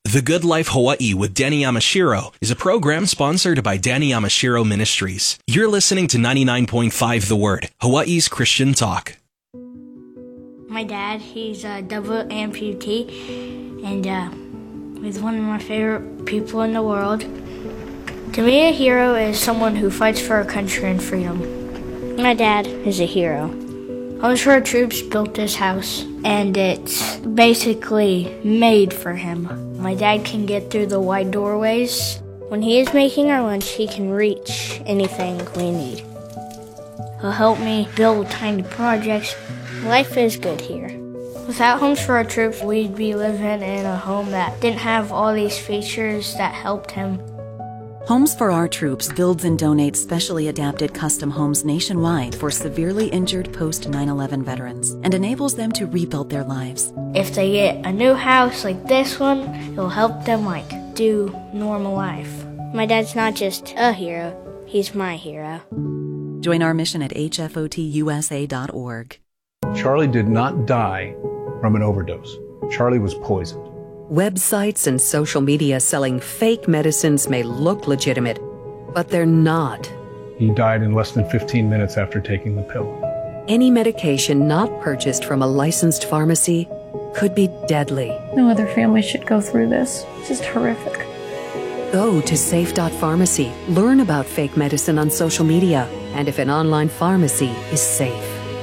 The Good Life Hawaii with Danny Yamashiro is a program sponsored by Danny Yamashiro Ministries. You're listening to 99.5 The Word, Hawaii's Christian talk. My dad, he's a double amputee, and he's one of my favorite people in the world. To me, a hero is someone who fights for our country and freedom. My dad is a hero. Homes for Our Troops built this house, and it's basically made for him. My dad can get through the wide doorways. When he is making our lunch, he can reach anything we need. He'll help me build tiny projects. Life is good here. Without Homes for Our Troops, we'd be living in a home that didn't have all these features that helped him. Homes for Our Troops builds and donates specially adapted custom homes nationwide for severely injured post-9/11 veterans and enables them to rebuild their lives. If they get a new house like this one, it'll help them do normal life. My dad's not just a hero, he's my hero. Join our mission at hfotusa.org. Charlie did not die from an overdose. Charlie was poisoned. Websites and social media selling fake medicines may look legitimate, but they're not. He died in less than 15 minutes after taking the pill. Any medication not purchased from a licensed pharmacy could be deadly. No other family should go through this. It's just horrific. Go to safe.pharmacy. Learn about fake medicine on social media and if an online pharmacy is safe.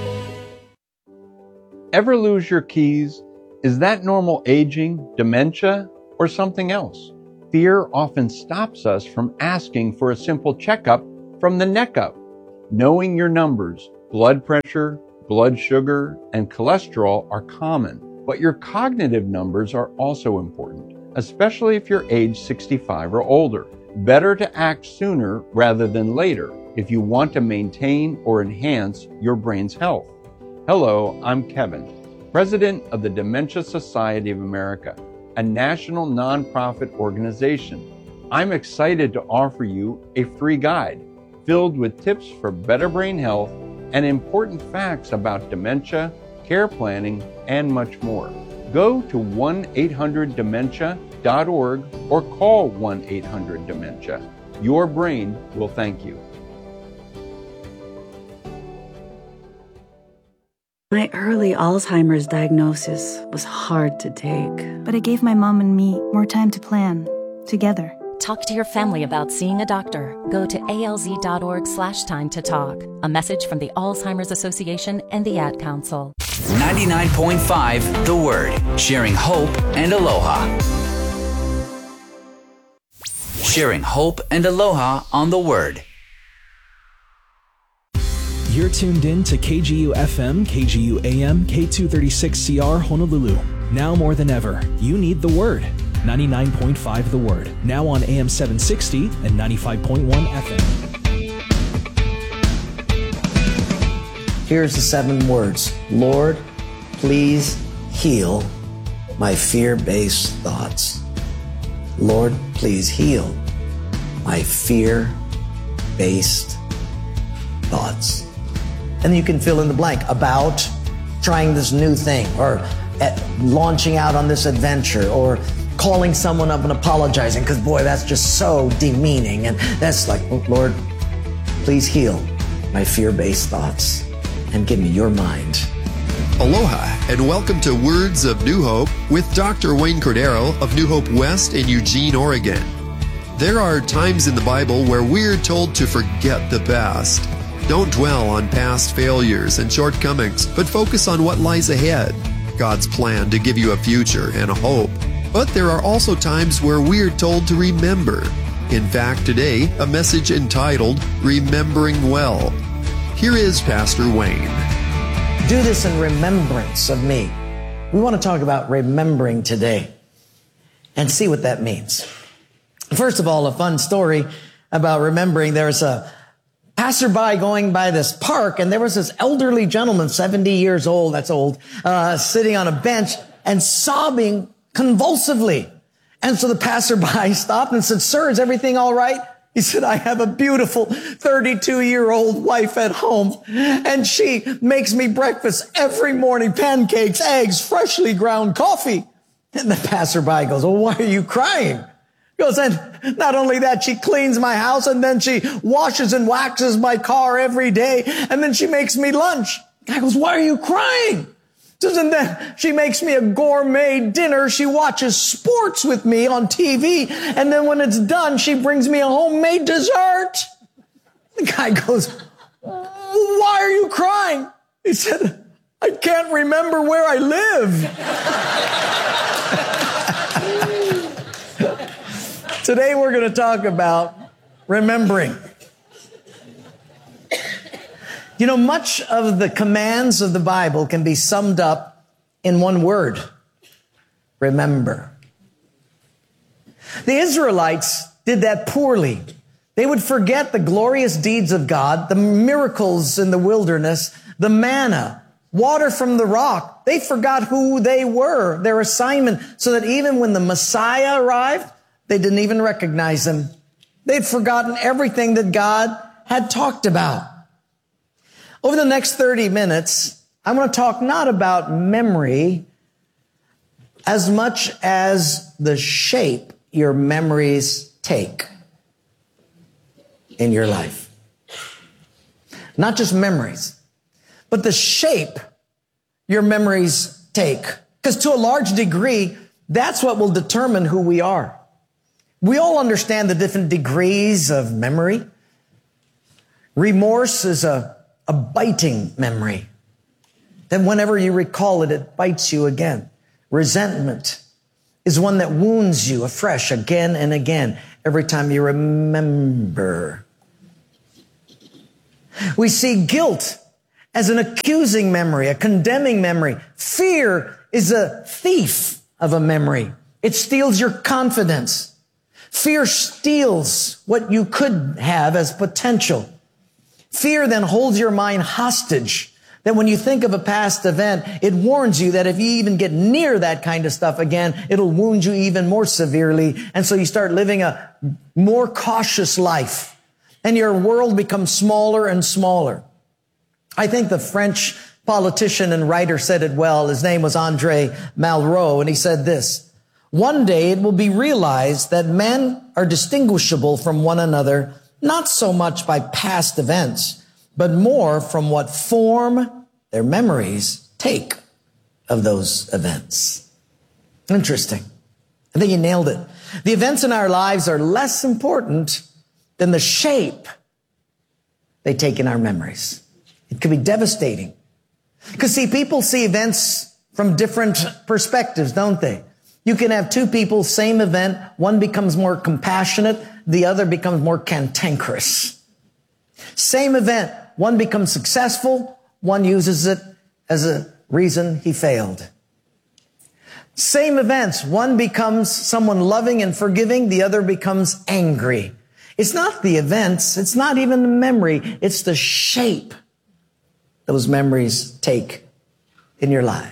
Ever lose your keys? Is that normal aging, dementia, or something else? Fear often stops us from asking for a simple checkup from the neck up. Knowing your numbers, blood pressure, blood sugar, and cholesterol are common, but your cognitive numbers are also important, especially if you're age 65 or older. Better to act sooner rather than later if you want to maintain or enhance your brain's health. Hello, I'm Kevin, President of the Dementia Society of America, a national nonprofit organization. I'm excited to offer you a free guide filled with tips for better brain health and important facts about dementia, care planning, and much more. Go to 1-800-DEMENTIA.org or call 1-800-DEMENTIA. Your brain will thank you. My early Alzheimer's diagnosis was hard to take, but it gave my mom and me more time to plan together. Talk to your family about seeing a doctor. Go to alz.org/time to talk. A message from the Alzheimer's Association and the Ad Council. 99.5 The Word, sharing hope and aloha. Sharing hope and aloha on The Word. You're tuned in to KGU FM, KGU AM, K236CR Honolulu. Now more than ever, you need The Word. 99.5 The Word. Now on AM 760 and 95.1 FM. Here's the 7 words. Lord, please heal my fear-based thoughts. Lord, please heal my fear-based thoughts. And you can fill in the blank about trying this new thing or launching out on this adventure or calling someone up and apologizing because, boy, that's just so demeaning. And that's like, oh, Lord, please heal my fear-based thoughts and give me your mind. Aloha and welcome to Words of New Hope with Dr. Wayne Cordero of New Hope West in Eugene, Oregon. There are times in the Bible where we're told to forget the past. Don't dwell on past failures and shortcomings, but focus on what lies ahead, God's plan to give you a future and a hope. But there are also times where we're told to remember. In fact, today, a message entitled, Remembering Well. Here is Pastor Wayne. Do this in remembrance of me. We want to talk about remembering today and see what that means. First of all, a fun story about remembering. There's a passerby going by this park, and there was this elderly gentleman, 70 years old, that's old, sitting on a bench and sobbing convulsively. And so the passerby stopped and said, "Sir, is everything all right?" He said, "I have a beautiful 32-year-old wife at home, and she makes me breakfast every morning, pancakes, eggs, freshly ground coffee." And the passerby goes, well, why are you crying? He goes, and not only that, she cleans my house, and then she washes and waxes my car every day, and then she makes me lunch. Guy goes, why are you crying? And then she makes me a gourmet dinner. She watches sports with me on TV. And then when it's done, she brings me a homemade dessert. The guy goes, why are you crying? He said, I can't remember where I live. Today we're going to talk about remembering. You know, much of the commands of the Bible can be summed up in one word: remember. The Israelites did that poorly. They would forget the glorious deeds of God, the miracles in the wilderness, the manna, water from the rock. They forgot who they were, their assignment, so that even when the Messiah arrived, they didn't even recognize him. They'd forgotten everything that God had talked about. Over the next 30 minutes, I want to talk not about memory as much as the shape your memories take in your life. Not just memories, but the shape your memories take. Because to a large degree, that's what will determine who we are. We all understand the different degrees of memory. Remorse is a biting memory. Then whenever you recall it, it bites you again. Resentment is one that wounds you afresh again and again every time you remember. We see guilt as an accusing memory, a condemning memory. Fear is a thief of a memory. It steals your confidence. Fear steals what you could have as potential. Fear then holds your mind hostage, that when you think of a past event, it warns you that if you even get near that kind of stuff again, it'll wound you even more severely. And so you start living a more cautious life, and your world becomes smaller and smaller. I think the French politician and writer said it well. His name was André Malraux, and he said this: one day it will be realized that men are distinguishable from one another, not so much by past events, but more from what form their memories take of those events. Interesting. I think he nailed it. The events in our lives are less important than the shape they take in our memories. It could be devastating. Because see, people see events from different perspectives, don't they? You can have two people, same event. One becomes more compassionate. The other becomes more cantankerous. Same event. One becomes successful. One uses it as a reason he failed. Same events. One becomes someone loving and forgiving. The other becomes angry. It's not the events. It's not even the memory. It's the shape those memories take in your life.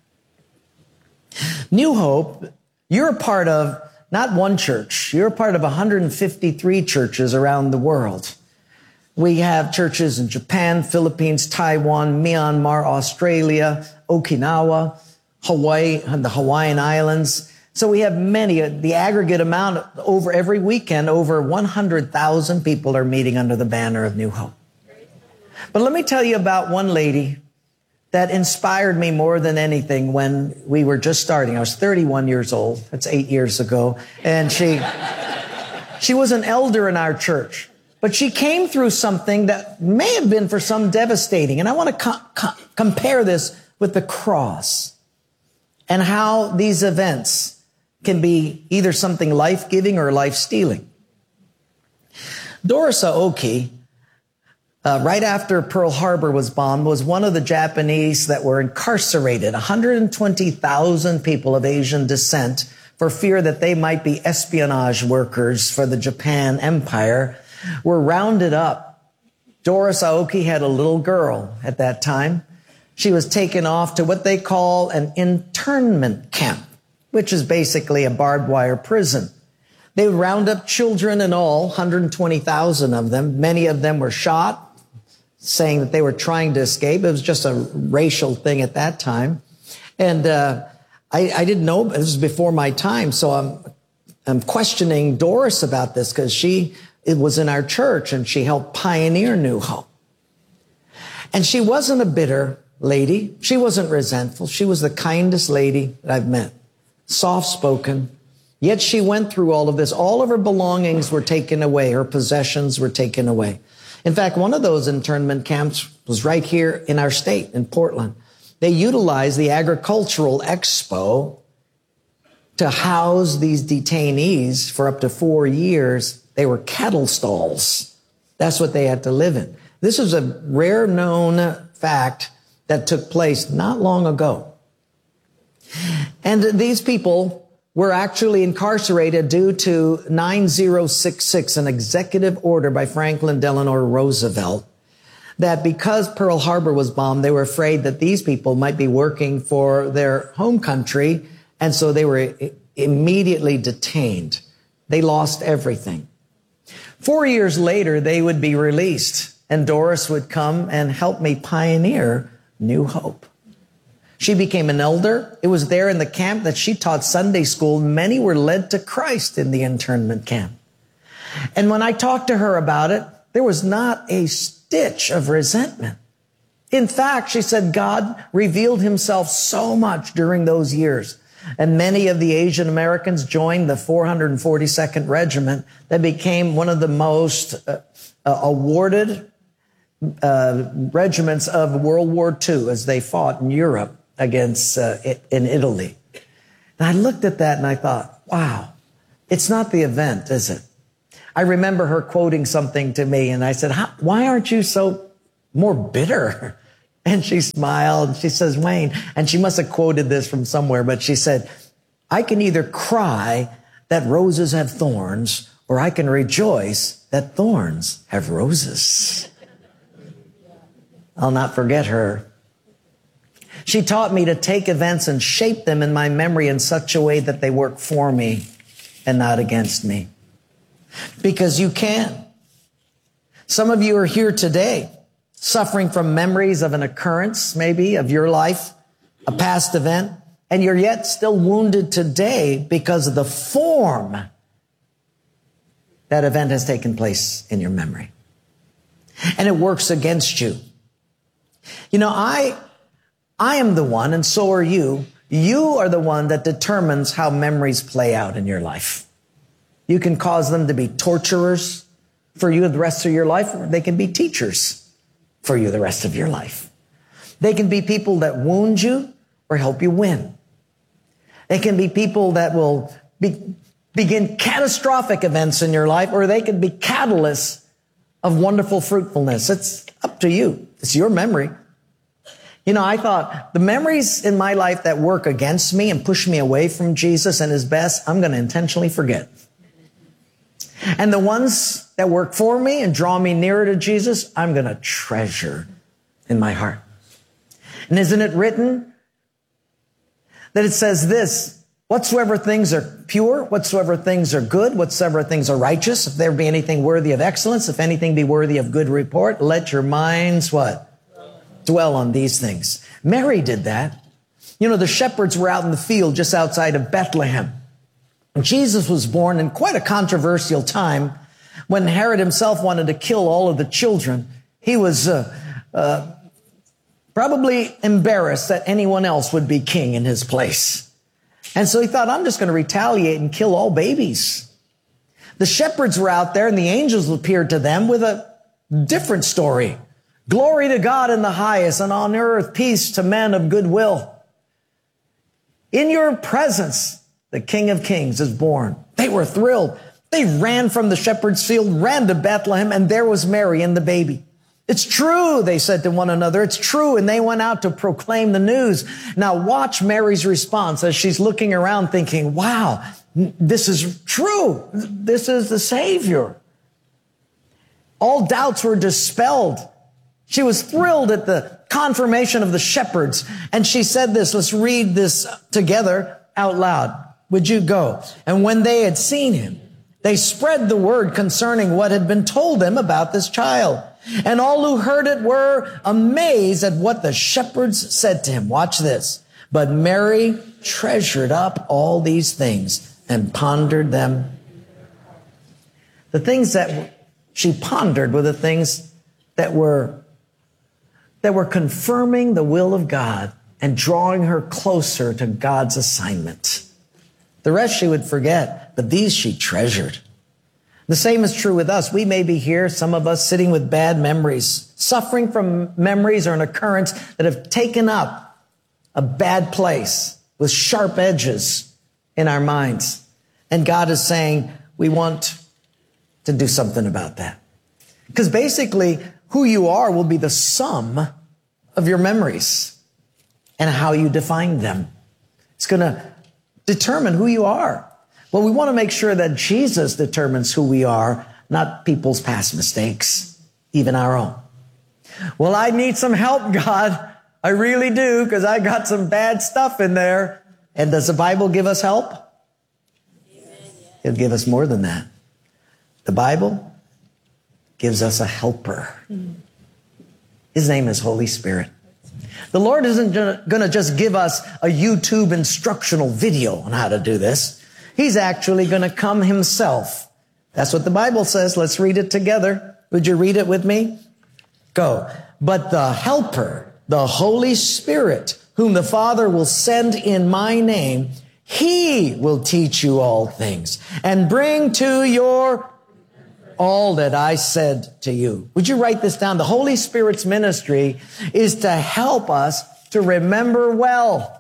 New Hope, you're a part of not one church. You're a part of 153 churches around the world. We have churches in Japan, Philippines, Taiwan, Myanmar, Australia, Okinawa, Hawaii, and the Hawaiian Islands. So we have many. The aggregate amount over every weekend, over 100,000 people are meeting under the banner of New Hope. But let me tell you about one lady that inspired me more than anything when we were just starting. I was 31 years old. That's 8 years ago. And she was an elder in our church. But she came through something that may have been for some devastating. And I want to compare this with the cross and how these events can be either something life-giving or life-stealing. Doris Aoki, right after Pearl Harbor was bombed, was one of the Japanese that were incarcerated. 120,000 people of Asian descent for fear that they might be espionage workers for the Japan Empire were rounded up. Doris Aoki had a little girl at that time. She was taken off to what they call an internment camp, which is basically a barbed wire prison. They would round up children and all, 120,000 of them. Many of them were shot, saying that they were trying to escape. It was just a racial thing at that time. And I I didn't know, this was before my time, so I'm questioning Doris about this because it was in our church and she helped pioneer New Hope. And she wasn't a bitter lady. She wasn't resentful. She was the kindest lady that I've met. Soft-spoken. Yet she went through all of this. All of her belongings were taken away. Her possessions were taken away. In fact, one of those internment camps was right here in our state, in Portland. They utilized the agricultural expo to house these detainees for up to 4 years. They were cattle stalls. That's what they had to live in. This is a rare known fact that took place not long ago. And these people were actually incarcerated due to 9066, an executive order by Franklin Delano Roosevelt, that because Pearl Harbor was bombed, they were afraid that these people might be working for their home country, and so they were immediately detained. They lost everything. 4 years later, they would be released, and Doris would come and help me pioneer New Hope. She became an elder. It was there in the camp that she taught Sunday school. Many were led to Christ in the internment camp. And when I talked to her about it, there was not a stitch of resentment. In fact, she said God revealed himself so much during those years. And many of the Asian Americans joined the 442nd Regiment that became one of the most awarded regiments of World War II as they fought in Europe against in Italy. And I looked at that and I thought, wow, it's not the event, is it? I remember her quoting something to me and I said, why aren't you so more bitter? And she smiled. She says, Wayne, and she must have quoted this from somewhere, but she said, I can either cry that roses have thorns, or I can rejoice that thorns have roses. I'll not forget her. She taught me to take events and shape them in my memory in such a way that they work for me and not against me. Because you can. Some of you are here today suffering from memories of an occurrence, maybe, of your life, a past event, and you're yet still wounded today because of the form that event has taken place in your memory. And it works against you. You know, I am the one, and so are you. You are the one that determines how memories play out in your life. You can cause them to be torturers for you the rest of your life, or they can be teachers for you the rest of your life. They can be people that wound you or help you win. They can be people that will begin catastrophic events in your life, or they can be catalysts of wonderful fruitfulness. It's up to you. It's your memory. You know, I thought the memories in my life that work against me and push me away from Jesus and his best, I'm going to intentionally forget. And the ones that work for me and draw me nearer to Jesus, I'm going to treasure in my heart. And isn't it written that it says this, whatsoever things are pure, whatsoever things are good, whatsoever things are righteous, if there be anything worthy of excellence, if anything be worthy of good report, let your minds what? Dwell on these things. Mary did that. You know, the shepherds were out in the field just outside of Bethlehem. And Jesus was born in quite a controversial time when Herod himself wanted to kill all of the children. He was probably embarrassed that anyone else would be king in his place. And so he thought, I'm just going to retaliate and kill all babies. The shepherds were out there and the angels appeared to them with a different story. Glory to God in the highest, and on earth peace to men of good will. In your presence, the King of Kings is born. They were thrilled. They ran from the shepherd's field, ran to Bethlehem, and there was Mary and the baby. It's true, they said to one another. It's true, and they went out to proclaim the news. Now watch Mary's response as she's looking around thinking, wow, this is true. This is the Savior. All doubts were dispelled. She was thrilled at the confirmation of the shepherds. And she said this, let's read this together out loud. Would you go? And when they had seen him, they spread the word concerning what had been told them about this child. And all who heard it were amazed at what the shepherds said to him. Watch this. But Mary treasured up all these things and pondered them. The things that she pondered were the things that were confirming the will of God and drawing her closer to God's assignment. The rest she would forget, but these she treasured. The same is true with us. We may be here, some of us sitting with bad memories, suffering from memories or an occurrence that have taken up a bad place with sharp edges in our minds. And God is saying, we want to do something about that. Because basically, who you are will be the sum of your memories and how you define them. It's going to determine who you are. Well, we want to make sure that Jesus determines who we are, not people's past mistakes, even our own. Well, I need some help, God. I really do, because I got some bad stuff in there. And does the Bible give us help? It'll give us more than that. The Bible gives us a helper. His name is Holy Spirit. The Lord isn't going to just give us a YouTube instructional video on how to do this. He's actually going to come himself. That's what the Bible says. Let's read it together. Would you read it with me? Go. But the helper, the Holy Spirit, whom the Father will send in my name, he will teach you all things and bring to your all that I said to you. Would you write this down? The Holy Spirit's ministry is to help us to remember well,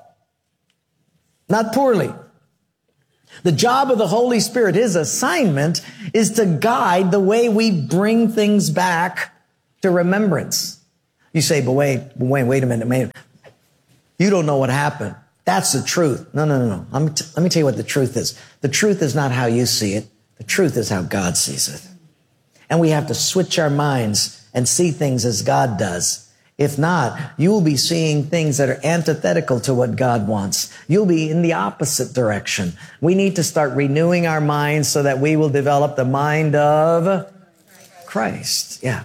not poorly. The job of the Holy Spirit, his assignment, is to guide the way we bring things back to remembrance. You say, but wait a minute. You don't know what happened. That's the truth. No. Let me tell you what the truth is. The truth is not how you see it. The truth is how God sees it. And we have to switch our minds and see things as God does. If not, you will be seeing things that are antithetical to what God wants. You'll be in the opposite direction. We need to start renewing our minds so that we will develop the mind of Christ. Yeah.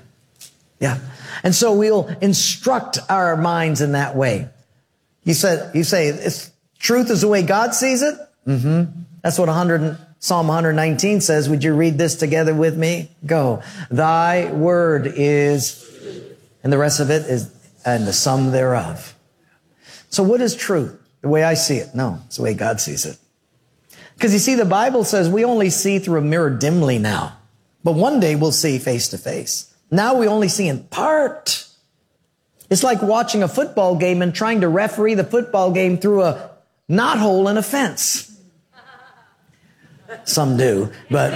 And so we'll instruct our minds in that way. You say, truth is the way God sees it? That's what Psalm 119 says. Would you read this together with me? Go. Thy word is, and the rest of it is, and the sum thereof. So what is truth? The way I see it? No, it's the way God sees it. Because you see, the Bible says we only see through a mirror dimly now. But one day we'll see face to face. Now we only see in part. It's like watching a football game and trying to referee the football game through a knothole in a fence. Some do, but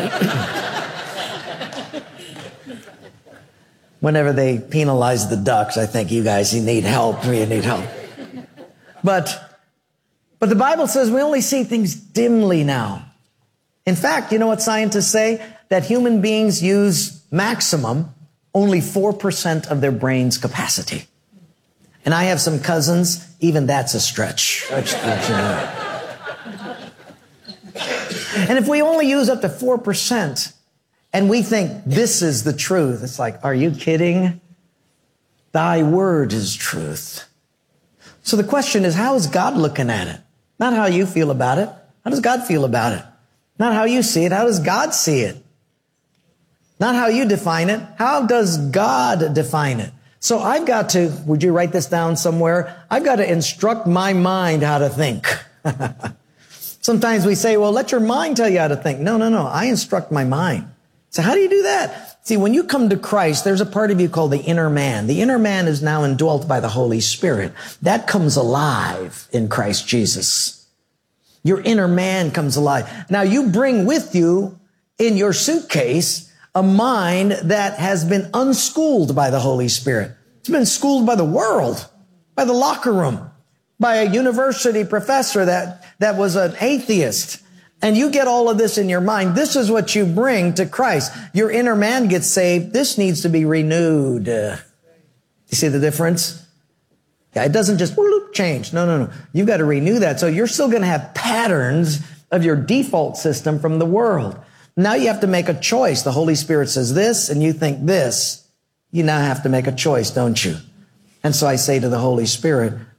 whenever they penalize the Ducks, I think you need help. You need help. But the Bible says we only see things dimly now. In fact, you know what scientists say? That human beings use maximum only 4% of their brain's capacity. And I have some cousins, even that's a stretch. And if we only use up to 4% and we think this is the truth, it's like, are you kidding? Thy word is truth. So the question is, how is God looking at it? Not how you feel about it. How does God feel about it? Not how you see it. How does God see it? Not how you define it. How does God define it? So I've got to, would you write this down somewhere? I've got to instruct my mind how to think. Sometimes we say, well, let your mind tell you how to think. No. I instruct my mind. So how do you do that? See, when you come to Christ, there's a part of you called the inner man. The inner man is now indwelt by the Holy Spirit. That comes alive in Christ Jesus. Your inner man comes alive. Now you bring with you in your suitcase a mind that has been unschooled by the Holy Spirit. It's been schooled by the world, by the locker room, by a university professor that was an atheist. And you get all of this in your mind. This is what you bring to Christ. Your inner man gets saved. This needs to be renewed. You see the difference? Yeah, it doesn't just change. No. You've got to renew that. So you're still going to have patterns of your default system from the world. Now you have to make a choice. The Holy Spirit says this, and you think this. You now have to make a choice, don't you? And so I say to the Holy Spirit,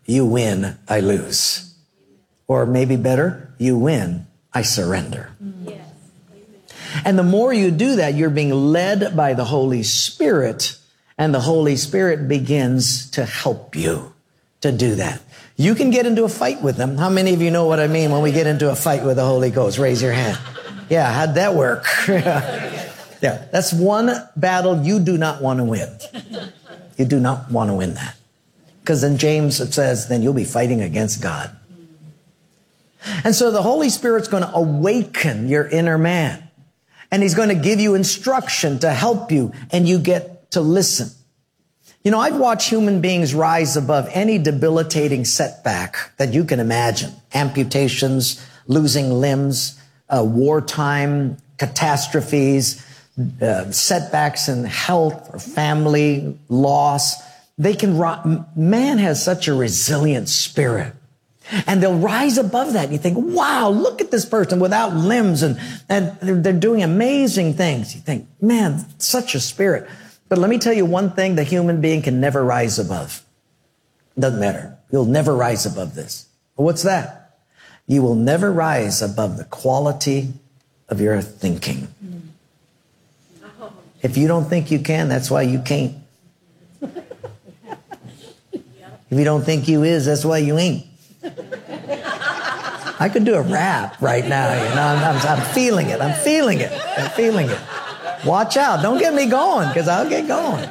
you win, I lose. Or maybe better, you win, I surrender. And the more you do that, you're being led by the Holy Spirit, and the Holy Spirit begins to help you to do that. You can get into a fight with them. How many of you know what I mean when we get into a fight with the Holy Ghost? Raise your hand. Yeah, how'd that work? Yeah, that's one battle you do not want to win. You do not want to win that. Because in James it says, then you'll be fighting against God. And so the Holy Spirit's going to awaken your inner man. And he's going to give you instruction to help you, and you get to listen. You know, I've watched human beings rise above any debilitating setback that you can imagine. Amputations, losing limbs, wartime catastrophes, setbacks in health or family loss. Man has such a resilient spirit. And they'll rise above that. And you think, wow, look at this person without limbs and they're doing amazing things. You think, man, such a spirit. But let me tell you one thing the human being can never rise above. Doesn't matter. You'll never rise above this. What's that? You will never rise above the quality of your thinking. If you don't think you can, that's why you can't. If you don't think you is, that's why you ain't. I could do a rap right now. You know, I'm feeling it. I'm feeling it. I'm feeling it. Watch out. Don't get me going, because I'll get going.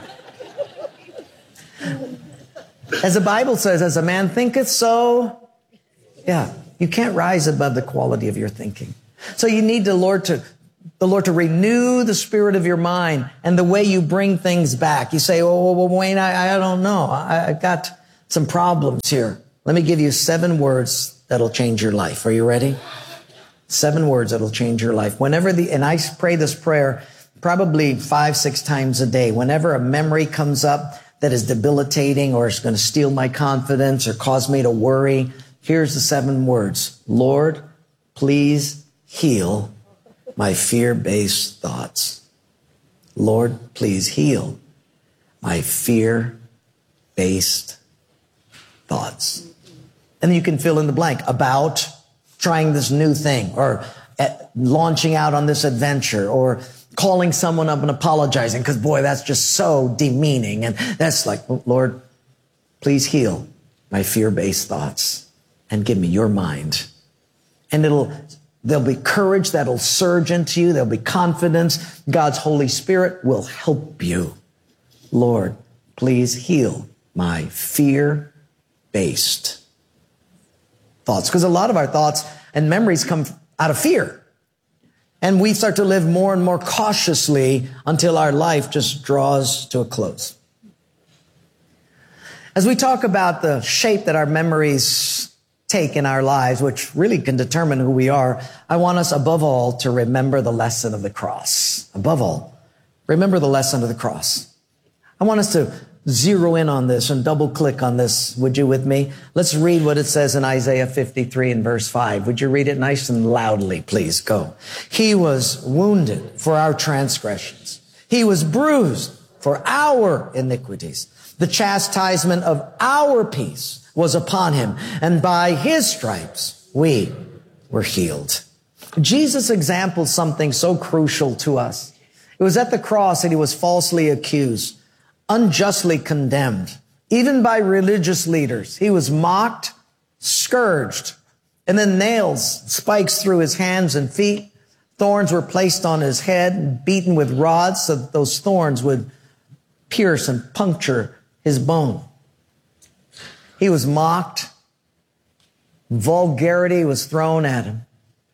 As the Bible says, as a man thinketh, so, yeah, you can't rise above the quality of your thinking. So you need the Lord to renew the spirit of your mind and the way you bring things back. You say, oh, well, Wayne, I don't know. I've got some problems here. Let me give you 7 words that'll change your life. Are you ready? 7 words that'll change your life. And I pray this prayer probably 5-6 times a day. Whenever a memory comes up that is debilitating or is going to steal my confidence or cause me to worry, here's the 7 words. Lord, please heal my fear-based thoughts. Lord, please heal my fear-based thoughts. And then you can fill in the blank about trying this new thing or launching out on this adventure or calling someone up and apologizing because, boy, that's just so demeaning. And that's like, Lord, please heal my fear-based thoughts and give me your mind. And there'll be courage that'll surge into you. There'll be confidence. God's Holy Spirit will help you. Lord, please heal my fear-based thoughts. Because a lot of our thoughts and memories come out of fear. And we start to live more and more cautiously until our life just draws to a close. As we talk about the shape that our memories take in our lives, which really can determine who we are, I want us above all to remember the lesson of the cross. Above all, remember the lesson of the cross. I want us to zero in on this and double click on this. Would you with me? Let's read what it says in Isaiah 53 and verse 5. Would you read it nice and loudly, please? Go. He was wounded for our transgressions. He was bruised for our iniquities. The chastisement of our peace was upon him, and by his stripes we were healed. Jesus exampled something so crucial to us. It was at the cross that he was falsely accused, unjustly condemned, even by religious leaders. He was mocked, scourged, and then nails, spikes through his hands and feet. Thorns were placed on his head and beaten with rods so that those thorns would pierce and puncture his bone. He was mocked. Vulgarity was thrown at him.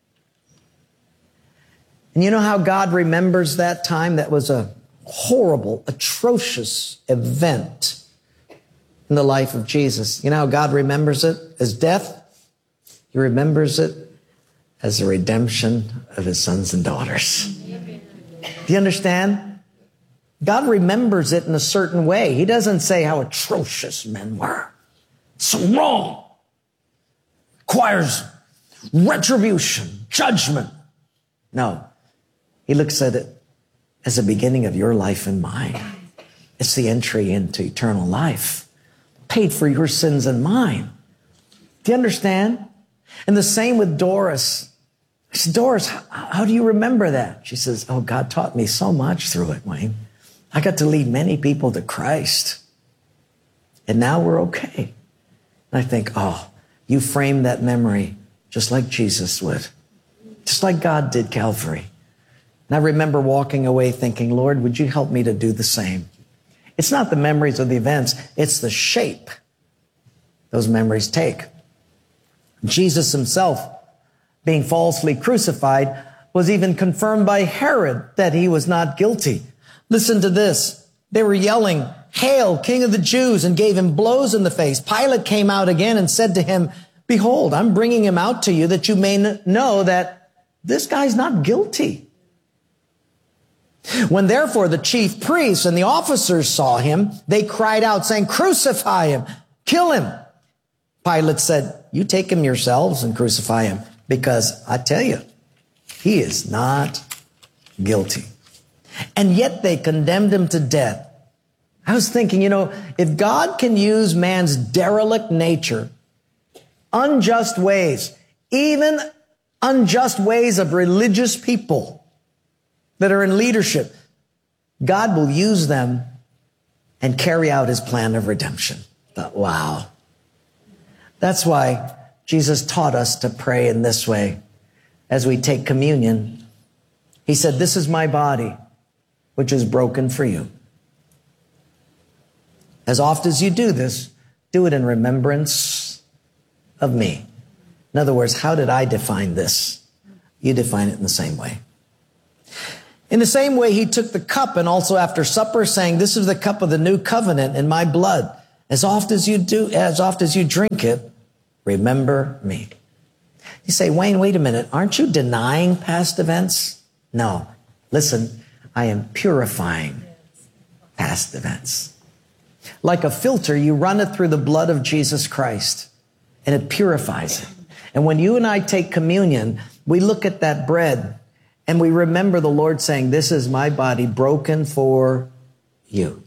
And you know how God remembers that time? That was a horrible, atrocious event in the life of Jesus. You know how God remembers it? As death. He remembers it as the redemption of his sons and daughters. Do you understand? God remembers it in a certain way. He doesn't say how atrocious men were. So wrong. Requires retribution, judgment. No. He looks at it as the beginning of your life and mine. It's the entry into eternal life. paid for your sins and mine. Do you understand? And the same with Doris. I said, Doris, how do you remember that? She says, oh, God taught me so much through it, Wayne. I got to lead many people to Christ. And now we're okay. And I think, oh, you framed that memory just like Jesus would. Just like God did Calvary. And I remember walking away thinking, Lord, would you help me to do the same? It's not the memories of the events, it's the shape those memories take. Jesus himself, being falsely crucified, was even confirmed by Herod that he was not guilty. Listen to this. They were yelling, "Hail, King of the Jews," and gave him blows in the face. Pilate came out again and said to him, "Behold, I'm bringing him out to you that you may know that this guy's not guilty." When therefore the chief priests and the officers saw him, they cried out, saying, "Crucify him, kill him." Pilate said, "You take him yourselves and crucify him, because I tell you, he is not guilty." And yet they condemned him to death. I was thinking, if God can use man's derelict nature, unjust ways, even unjust ways of religious people that are in leadership, God will use them and carry out his plan of redemption. But wow. That's why Jesus taught us to pray in this way as we take communion. He said, "This is my body, which is broken for you. As oft as you do this, do it in remembrance of me." In other words, how did I define this? You define it in the same way. In the same way, he took the cup and also after supper saying, "This is the cup of the new covenant in my blood. As oft as you drink it, remember me." You say, "Wayne, wait a minute. Aren't you denying past events?" No. Listen, I am purifying past events. Like a filter, you run it through the blood of Jesus Christ, and it purifies it. And when you and I take communion, we look at that bread, and we remember the Lord saying, "This is my body broken for you."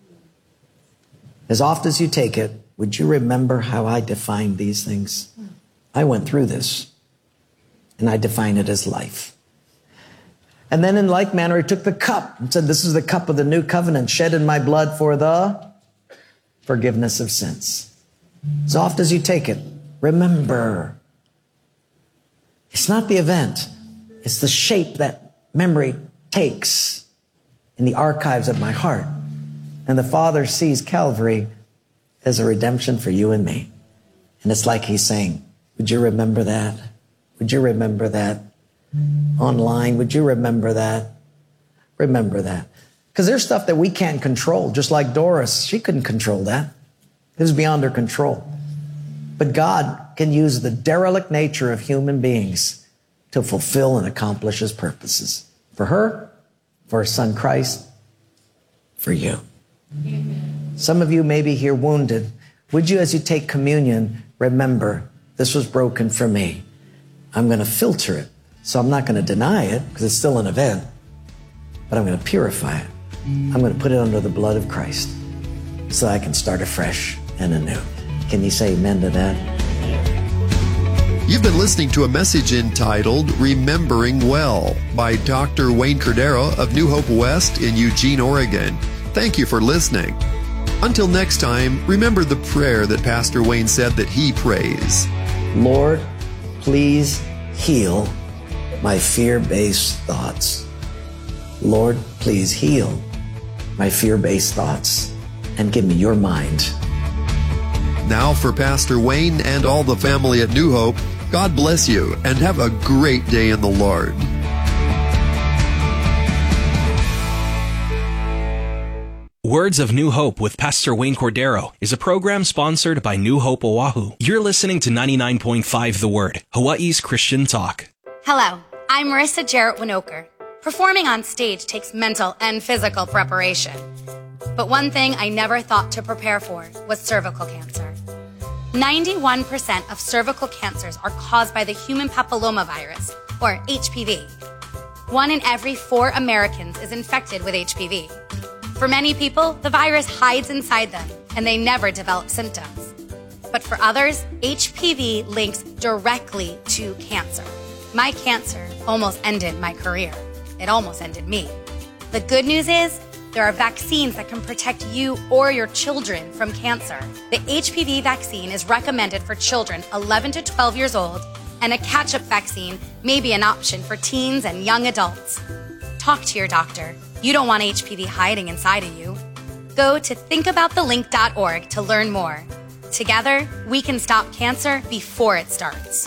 As oft as you take it, would you remember how I defined these things? I went through this, and I define it as life. And then in like manner, he took the cup and said, "This is the cup of the new covenant shed in my blood for the forgiveness of sins." As oft as you take it, remember. It's not the event. It's the shape that memory takes in the archives of my heart. And the Father sees Calvary as a redemption for you and me. And it's like he's saying, would you remember that? Would you remember that? Online, would you remember that? Remember that. Because there's stuff that we can't control, just like Doris. She couldn't control that. It was beyond her control. But God can use the derelict nature of human beings to fulfill and accomplish his purposes. For her, for her son Christ, for you. Amen. Some of you may be here wounded. Would you, as you take communion, remember, this was broken for me. I'm going to filter it. So I'm not going to deny it, because it's still an event, but I'm going to purify it. I'm going to put it under the blood of Christ so I can start afresh and anew. Can you say amen to that? You've been listening to a message entitled Remembering Well by Dr. Wayne Cordero of New Hope West in Eugene, Oregon. Thank you for listening. Until next time, remember the prayer that Pastor Wayne said that he prays. Lord, please heal my fear-based thoughts. Lord, please heal my fear-based thoughts and give me your mind. Now for Pastor Wayne and all the family at New Hope, God bless you and have a great day in the Lord. Words of New Hope with Pastor Wayne Cordero is a program sponsored by New Hope Oahu. You're listening to 99.5 The Word, Hawaii's Christian talk. Hello, I'm Marissa Jarrett Winoker. Performing on stage takes mental and physical preparation. But one thing I never thought to prepare for was cervical cancer. 91% of cervical cancers are caused by the human papillomavirus, or HPV. 1 in every 4 Americans is infected with HPV. For many people, the virus hides inside them and they never develop symptoms. But for others, HPV links directly to cancer. My cancer almost ended my career. It almost ended me. The good news is there are vaccines that can protect you or your children from cancer. The HPV vaccine is recommended for children 11 to 12 years old, and a catch-up vaccine may be an option for teens and young adults. Talk to your doctor. You don't want HPV hiding inside of you. Go to thinkaboutthelink.org to learn more. Together, we can stop cancer before it starts.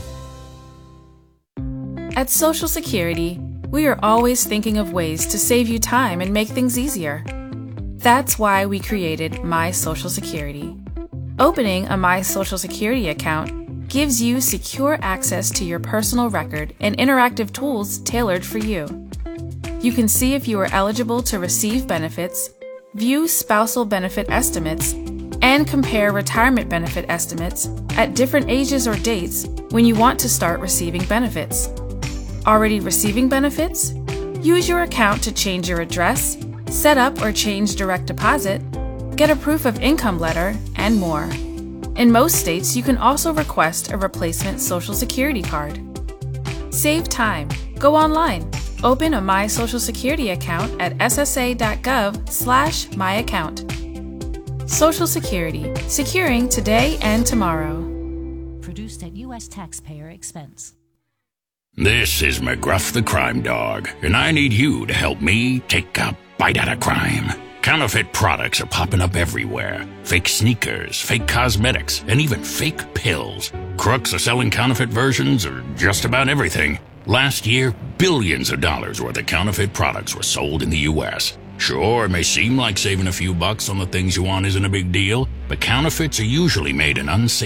At Social Security, we are always thinking of ways to save you time and make things easier. That's why we created My Social Security. Opening a My Social Security account gives you secure access to your personal record and interactive tools tailored for you. You can see if you are eligible to receive benefits, view spousal benefit estimates, and compare retirement benefit estimates at different ages or dates when you want to start receiving benefits. Already receiving benefits? Use your account to change your address, set up or change direct deposit, get a proof of income letter, and more. In most states, you can also request a replacement Social Security card. Save time. Go online. Open a My Social Security account at ssa.gov/myaccount. Social Security, securing today and tomorrow. Produced at U.S. taxpayer expense. This is McGruff the Crime Dog, and I need you to help me take a bite out of crime. Counterfeit products are popping up everywhere. Fake sneakers, fake cosmetics, and even fake pills. Crooks are selling counterfeit versions of just about everything. Last year, billions of dollars worth of counterfeit products were sold in the U.S. Sure, it may seem like saving a few bucks on the things you want isn't a big deal, but counterfeits are usually made in unsafe